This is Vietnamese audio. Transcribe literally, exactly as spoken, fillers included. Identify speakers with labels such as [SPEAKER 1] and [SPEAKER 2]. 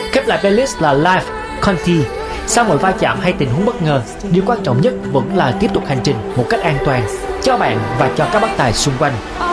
[SPEAKER 1] Khép lại playlist là Live Conti. Sau mọi va chạm hay tình huống bất ngờ, điều quan trọng nhất vẫn là tiếp tục hành trình một cách an toàn cho bạn và cho các bác tài xung quanh.